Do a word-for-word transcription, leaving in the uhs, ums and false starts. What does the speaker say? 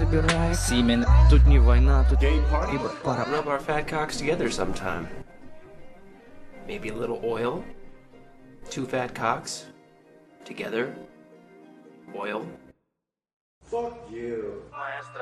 собирает семена. Тут не война, тут Gay party? либо пара. Rub our fat cocks together sometime. Maybe a little oil. Two fat cocks. Together. Oil. Fuck you.